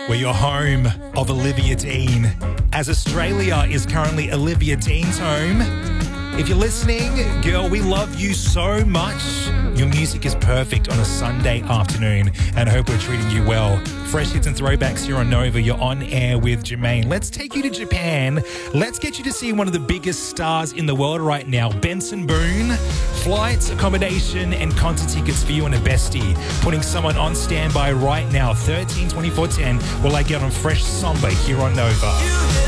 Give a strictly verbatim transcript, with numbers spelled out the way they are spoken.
We're your home of Olivia Dean, as Australia is currently Olivia Dean's home. If you're listening, girl, we love you so much. Your music is perfect on a Sunday afternoon, and I hope we're treating you well. Fresh hits and throwbacks here on Nova. You're on air with Jermaine. Let's take you to Japan. Let's get you to see one of the biggest stars in the world right now, Benson Boone. Flights, accommodation, and concert tickets for you and a bestie. Putting someone on standby right now. thirteen twenty-four ten. Will I get on Fresh Samba here on Nova?